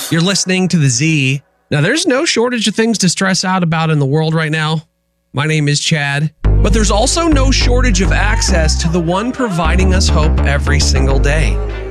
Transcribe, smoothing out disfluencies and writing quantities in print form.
You're listening to The Z. Now, there's no shortage of things to stress out about in the world right now. My name is Chad, but there's also no shortage of access to the one providing us hope every single day.